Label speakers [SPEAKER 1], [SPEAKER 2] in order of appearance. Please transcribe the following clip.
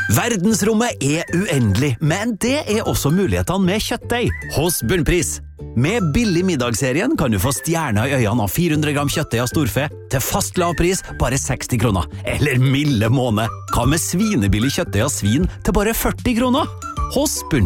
[SPEAKER 1] Verdensrommet er uendelig, men det er også mulighetene med kjøttdeig hos Bunnpris. Med billig middagsserien kan du få stjerner i øynene av 400 gram kjøttdeig av storfe til fast lav pris, bare 60 kroner. Eller milde måned, hva med svinebillig kjøttdeig av svin til bare 40 kroner? Hos Bunnpris.